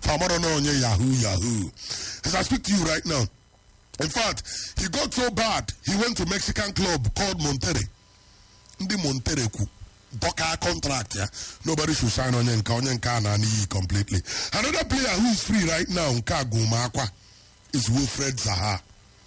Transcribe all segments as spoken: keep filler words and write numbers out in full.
Yahoo, Yahoo. As I speak to you right now, in fact, he got so bad, he went to a Mexican club called Monterrey. Ndi Monterrey ku. Doka contract, yeah. Nobody should sign on Yenka, on Yenka Nani completely. Another player who is free right now, Nka Gumakwa, is Wilfred Zaha.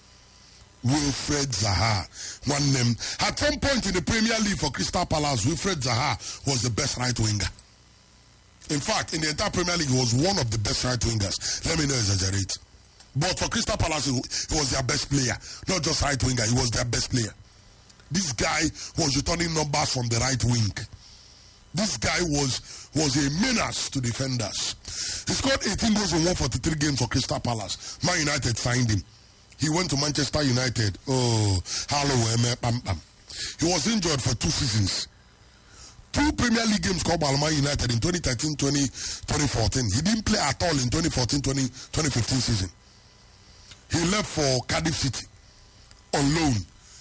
Wilfred Zaha. One name. At some point in the Premier League for Crystal Palace, Wilfred Zaha was the best right winger. In fact, in the entire Premier League, he was one of the best right wingers. Let me not exaggerate. But for Crystal Palace, he was their best player. Not just right winger, he was their best player. This guy was returning numbers from the right wing. This guy was was a menace to defenders. He scored eighteen goals in one hundred forty-three games for Crystal Palace. Man United signed him. He went to Manchester United. Oh, hello, pam pam. He was injured for two seasons. Two Premier League games called by Man United in twenty thirteen twenty fourteen. He didn't play at all in twenty fourteen twenty fifteen season. He left for Cardiff City on loan.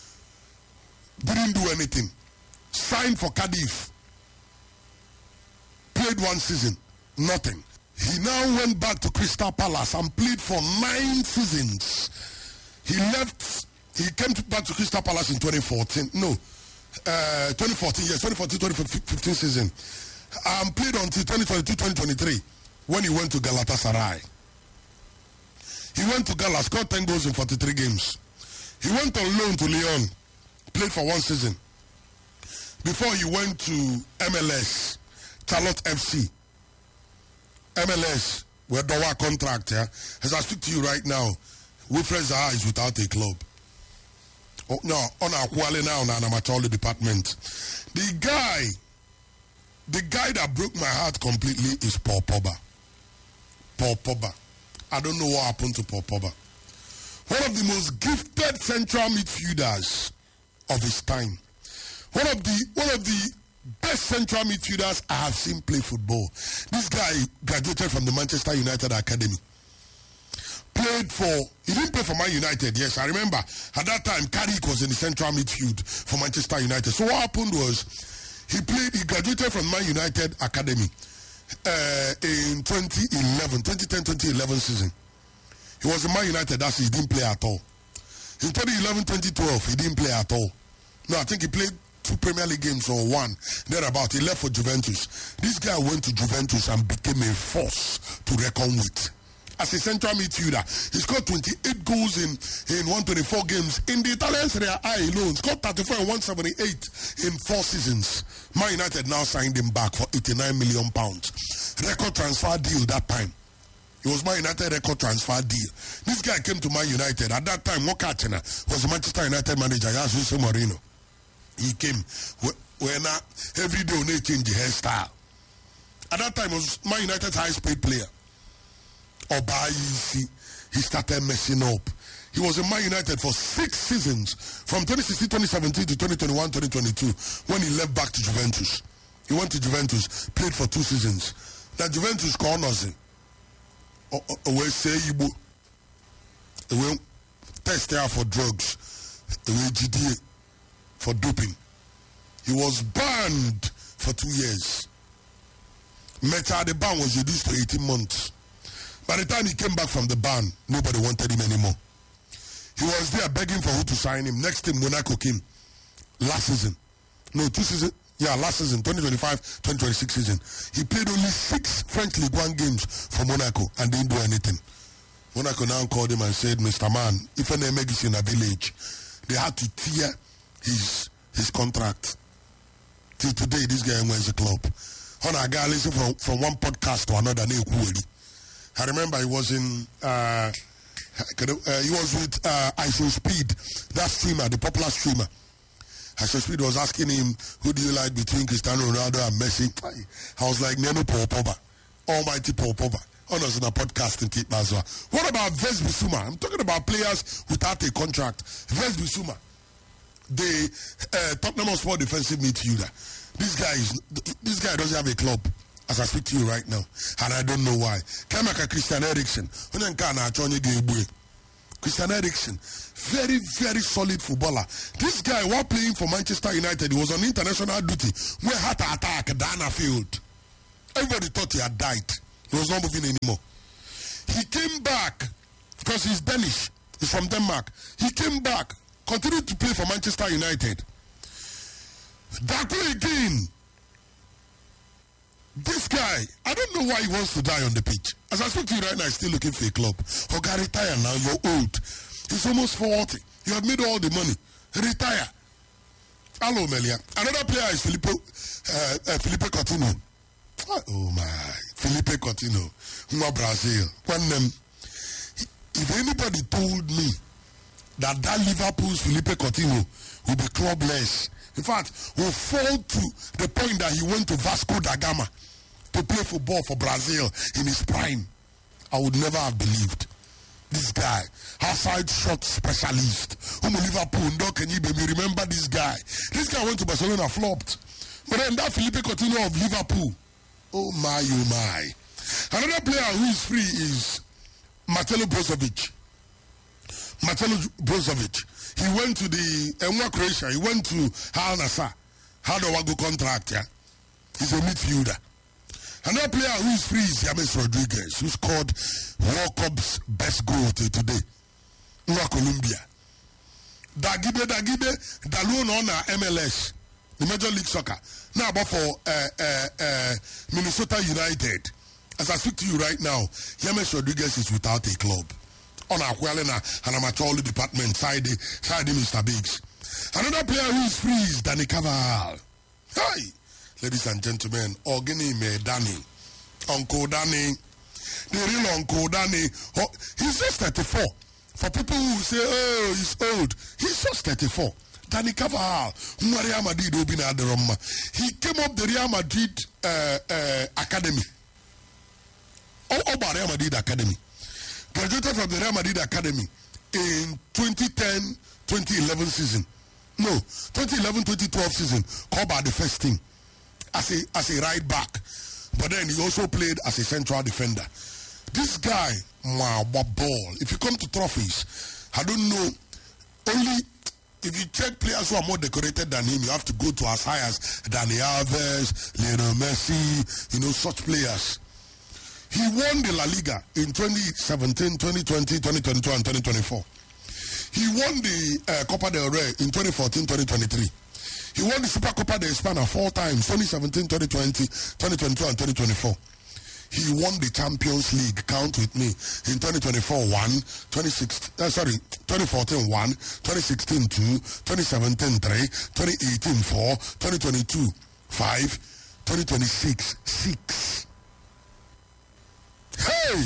Didn't do anything. Signed for Cardiff. Played one season. Nothing. He now went back to Crystal Palace and played for nine seasons. He left. He came to, back to Crystal Palace in twenty fourteen. No. Uh, twenty fourteen, yes, twenty fourteen twenty fifteen season. Um, played until twenty twenty-two twenty twenty-three when he went to Galatasaray. He went to Gala, scored ten goals in forty-three games. He went on loan to Lyon, played for one season. Before he went to M L S, Charlotte F C. M L S, where Dowa contract, yeah. As I speak to you right now, Wilfred Zaha is without a club. Oh, no, on our quality now, on our Matoli department. The guy, the guy that broke my heart completely is Paul Pogba. Paul Pogba. I don't know what happened to Paul Pogba. One of the most gifted central midfielders of his time. One of the one of the best central midfielders I have seen play football. This guy graduated from the Manchester United Academy. Played for, he didn't play for Man United, yes, I remember. At that time, Carrick was in the central midfield for Manchester United. So what happened was, he played, he graduated from Man United Academy uh, in twenty eleven, twenty ten twenty eleven season. He was in Man United, that's he didn't play at all. In twenty eleven twenty twelve, he didn't play at all. No, I think he played two Premier League games or one, thereabout. He left for Juventus. This guy went to Juventus and became a force to reckon with. As a central midfielder, he scored twenty-eight goals in, in one hundred twenty-four games. In the Italian Serie A alone, scored thirty-four and one seventy-eight in four seasons. Man United now signed him back for eighty-nine million pounds. Record transfer deal that time. It was Man United record transfer deal. This guy came to Man United. At that time, Mokachina was the Manchester United manager, Jose Mourinho. He came when uh, every day they changed the hairstyle. At that time, he was Man United's highest paid player. Obaisi, he started messing up. He was in Man United for six seasons, from twenty sixteen twenty seventeen to twenty twenty-one twenty twenty-two, when he left back to Juventus. He went to Juventus, played for two seasons. Now Juventus called us. Away say Igbo. Away test there for drugs. Away G D A for doping. He was banned for two years. Meta the ban was reduced to eighteen months. By the time he came back from the ban, nobody wanted him anymore. He was there begging for who to sign him. Next thing, Monaco came. Last season. No, two seasons. Yeah, last season, twenty twenty-five twenty twenty-six season. He played only six French Ligue one games for Monaco and didn't do anything. Monaco now called him and said, Mister Man, if an Emeg is in a village, they had to tear his his contract. Till today, this guy wins the club. On a guy listen from, from one podcast to another. I remember he was in, uh, uh, he was with uh, ISOSpeed, that streamer, the popular streamer. ISOSpeed was asking him, who do you like between Cristiano Ronaldo and Messi? I was like, Neno Paul Pogba, almighty Paul Pogba. On us in a podcast in Cape Mazwa. What about Vez Bissouma? I'm talking about players without a contract. Vez Bissouma, the uh, Tottenham Hotspur defensive midfielder. This guy is, this guy doesn't have a club. As I speak to you right now, and I don't know why. Kamaka Christian Eriksen, Christian Eriksen, very, very solid footballer. This guy, while playing for Manchester United, he was on international duty. Where heart attack, Dana field. Everybody thought he had died. He was not moving anymore. came back because he's Danish. He's from Denmark. He came back, continued to play for Manchester United. Daku again. This guy, I don't know why he wants to die on the pitch. As I speak to you right now, he's still looking for a club. Oga, retire now. You're old. He's almost forty. You have made all the money. Retire. Hello, Melia. Another player is Filippo, uh, uh, Felipe Coutinho. Oh my, Felipe Coutinho, Uma Brazil. One name. If anybody told me that that Liverpool's Felipe Coutinho will be clubless, in fact, will fall to the point that he went to Vasco da Gama to play football for Brazil in his prime, I would never have believed. This guy, outside shot specialist, whom Liverpool, can you remember this guy? This guy went to Barcelona, flopped. But then that Felipe Coutinho of Liverpool, oh my, oh my. Another player who is free is Marcelo Brozovic. Marcelo Brozovic. He went to the Enwa Croatia. He went to Al Nassr. Had a Wago contract, yeah. He's a midfielder. Another player who is free is James Rodriguez, who scored World Cup's best goal till today. Nwa Colombia. Dagide, Dagide, Dalun on M L S, the Major League Soccer. Now, but for uh, uh, uh, Minnesota United, as I speak to you right now, James Rodriguez is without a club. On our Kualena and Amacholi department, side, side Mister Biggs. Another player who is free is Danny Carvajal. Hi, ladies and gentlemen, Ogini Me Danny, Uncle Danny, the real Uncle Danny. Oh, he's just thirty-four. For people who say, oh, he's old, he's just thirty-four. Danny Carvajal, Real Madrid, Obina de Roma. He came up the Real Madrid uh, uh, Academy. Oh, oh, Real Madrid Academy. Graduated from the Real Madrid Academy in twenty ten twenty eleven season. No, twenty eleven twenty twelve season. Called by the first team as a as a right back. But then he also played as a central defender. This guy, wow, what ball. If you come to trophies, I don't know. Only if you check players who are more decorated than him, you have to go to as high as Dani Alves, Lionel Messi, you know, such players. He won the La Liga in twenty seventeen, twenty twenty, twenty twenty-two, and twenty twenty-four. He won the uh, Copa del Rey in twenty fourteen, twenty twenty-three. He won the Super Copa de España four times, twenty seventeen, twenty twenty, twenty twenty-two, and twenty twenty-four. He won the Champions League, count with me, in twenty twenty-four one, twenty sixteen, uh, sorry, twenty fourteen one, twenty sixteen two, twenty seventeen three, twenty eighteen four, twenty twenty-two five, twenty twenty-six six. Hey!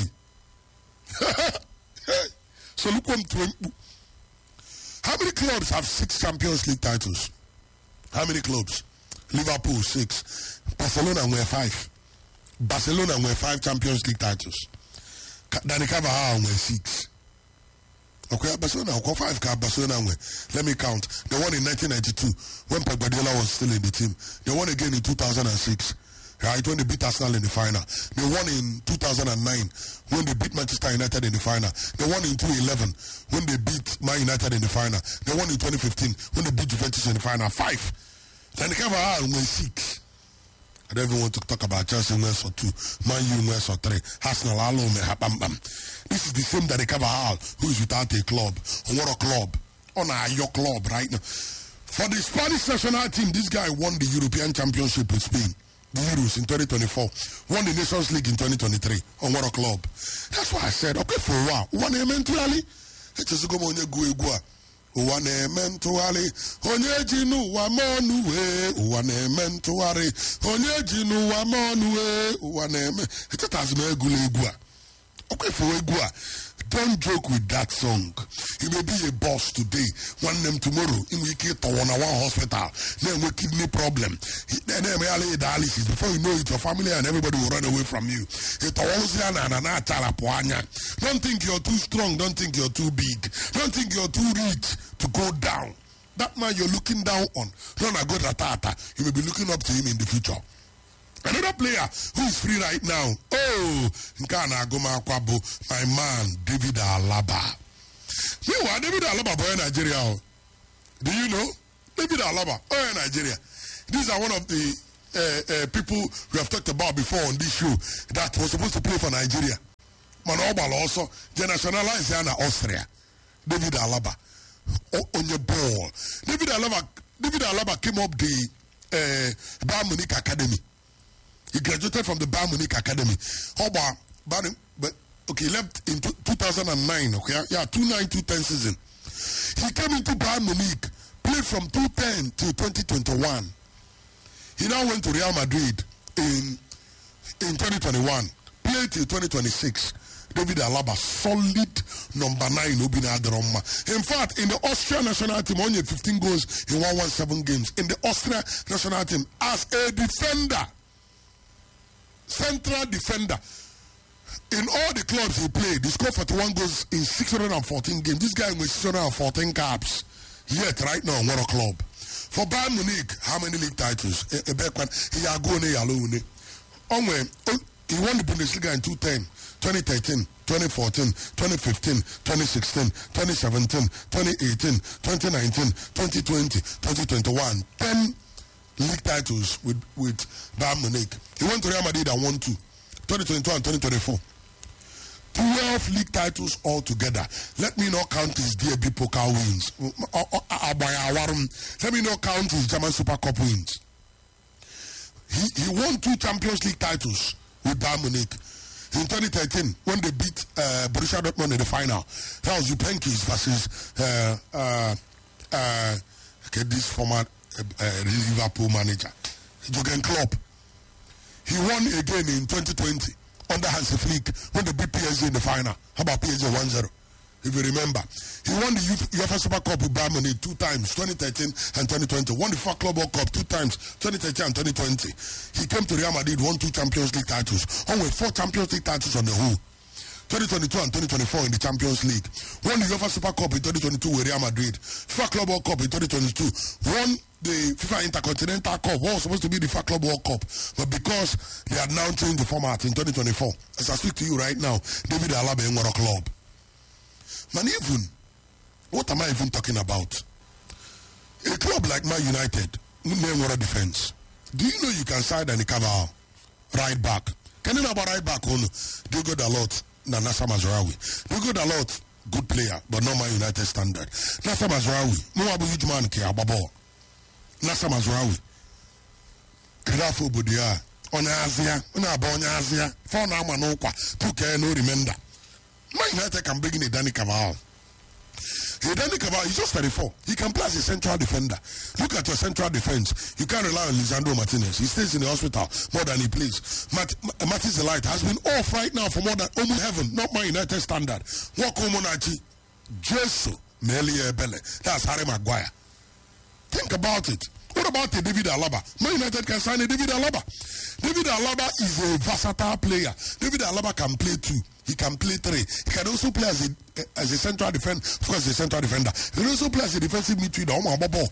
Hey! So look what I'm. How many clubs have six Champions League titles? How many clubs? Liverpool, six. Barcelona, we're five. Barcelona, we're five Champions League titles. Danny Carvajal, we're six. Okay, Barcelona, we're five. Barcelona, we're. Let me count. The one in nineteen ninety-two, when Pep Guardiola was still in the team. The one again in two thousand six. Right, when they beat Arsenal in the final. They won in two thousand nine when they beat Manchester United in the final. They won in twenty eleven when they beat Man United in the final. They won in twenty fifteen when they beat Juventus in the final. Five. Then they cover out win six. I don't even want to talk about Chelsea wins or two, Man U wins or three. Arsenal alone me bam bam. This is the same that they cover out who is without a club. What a club. On a your club right now. For the Spanish national team, this guy won the European Championship with Spain. The Euros in twenty twenty-four, won the Nations League in twenty twenty-three on what a club. That's why I said, okay, for a while, one eventually, it's just go on your go go. One eventually, on your genu, one on way, one eventually, on your genu, one on way, one em. It's a Tasman Gulagua. Okay, for a gua. Don't joke with that song. He may be a boss today. One name tomorrow. In we get to one one hospital. Then we kidney problem. Then they may lay dialysis. Before you know it, your family and everybody will run away from you. Don't think you're too strong. Don't think you're too big. Don't think you're too rich to go down. That man you're looking down on. Don't go ratata. You may be looking up to him in the future. Another player who is free right now. Oh, Nkana Goma Kwabo, my man, David Alaba. Meanwhile, David Alaba, boy, Nigeria. Do you know? David Alaba, oh, Nigeria. These are one of the uh, uh, people we have talked about before on this show that was supposed to play for Nigeria. Man Obala also nationalize in Austria. David Alaba on your ball. David Alaba David Alaba came up the uh, Bayern Munich Academy. He graduated from the Bayern Munich Academy. How about but okay, left in two thousand nine, okay? Yeah, two nine two ten season. He came into Bayern Munich, played from two ten to twenty twenty-one. He now went to Real Madrid in in twenty twenty-one. Played till twenty twenty-six. David Alaba, solid number nine. In fact, in the Austrian national team, only fifteen goals in one hundred seventeen games. In the Austrian national team, as a defender, central defender, in all the clubs he played, he scored forty-one goals in six hundred fourteen games. This guy with six hundred fourteen caps. Yet, right now, what a club. For Bayern Munich, how many league titles? He won the Bundesliga in twenty ten. twenty thirteen, twenty fourteen, twenty fifteen, twenty sixteen, twenty seventeen, twenty eighteen, twenty nineteen, twenty twenty, twenty twenty-one. ten league titles with, with Bayern Munich. He went to Real Madrid and won two. twenty twenty-two and twenty twenty-four. twelve league titles altogether. Let me not count his D A B Pokal wins. Let me not count his German Super Cup wins. He, he won two Champions League titles with Bayern Munich. In twenty thirteen, when they beat uh, Borussia Dortmund in the final, that was Jupenkis versus uh, uh, uh, okay, this former uh, uh, Liverpool manager, Jurgen Klopp. He won again in twenty twenty under Hansi Flick when they beat P S G in the final. How about P S G one zero? If you remember, he won the UEFA Super Cup with Bayern Munich two times, twenty thirteen and twenty twenty. Won the FIFA Club World Cup two times, twenty thirteen and twenty twenty. He came to Real Madrid, won two Champions League titles. On with four Champions League titles on the whole. twenty twenty-two and twenty twenty-four in the Champions League. Won the UEFA Super Cup in twenty twenty-two with Real Madrid. FIFA Club World Cup in twenty twenty-two. Won the FIFA Intercontinental Cup. What was supposed to be the FIFA Club World Cup. But because they had now changed the format in twenty twenty-four, as I speak to you right now, David Alaba in what a club. Man, even, what am I even talking about? A club like Man United, name what a defense. Do you know you can side and cover right back? Can you know about right back? Diogo Dalot, na Nassar Mazraoui. Diogo Dalot, good player, but not Man United standard. Nassar Mazraoui, no abu huge man ke ababo. Nassar Mazraoui. Grafo Budia, Onazia, Unaba Onazia, four na manokwa, two care no remember. Man United can bring in a Danny Carvajal. A Danny Carvajal is just thirty-four. He can play as a central defender. Look at your central defense. You can't rely on Lisandro Martinez. He stays in the hospital more than he plays. Mat- Matisse Delight has been off right now for more than almost heaven. Not Man United standard. Wako Monachi. Jesu. Melie Bele. That's Harry Maguire. Think about it. What about a David Alaba? Man United can sign a David Alaba. David Alaba is a versatile player. David Alaba can play two. He can play three. He can also play as a as a central defender. Of course, a central defender. He can also play as a defensive midfielder.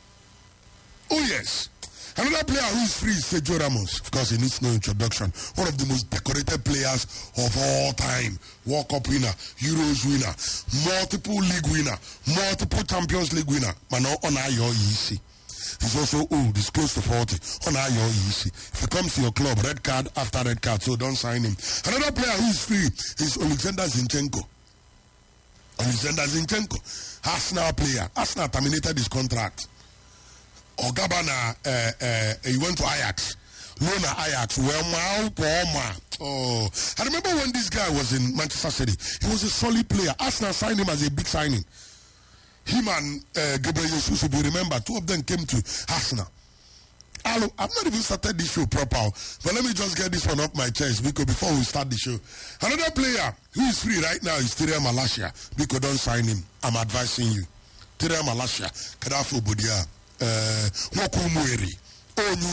Oh yes. Another player who is free is Sergio Ramos. Of course, he needs no introduction. One of the most decorated players of all time. World Cup winner, Euros winner, multiple league winner, multiple Champions League winner. Mano Onayo Isi. He's also old. He's close to forty. Onayo Isi. If he comes to your club, red card after red card, so don't sign him. Another player who is free is Alexander Zinchenko. Alexander Zinchenko, Arsenal player. Arsenal terminated his contract. Ogabana, uh, uh, he went to Ajax. Loan at Ajax. Well, oh, I remember when this guy was in Manchester City. He was a solid player. Arsenal signed him as a big signing. Him and uh, Gabriel Jesus, if you remember, two of them came to Arsenal. Hello, I've not even started this show proper, but let me just get this one off my chest because before we start the show, another player who is free right now is Tyrion Malacia. Because don't sign him. I'm advising you. Tyrion Malacia, Kadafo Budia, uh, Wakumweri. Oh,